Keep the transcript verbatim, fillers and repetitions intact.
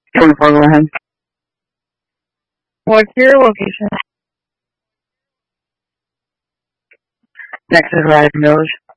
twenty-four, go ahead. What's your location? Texas Riding Village.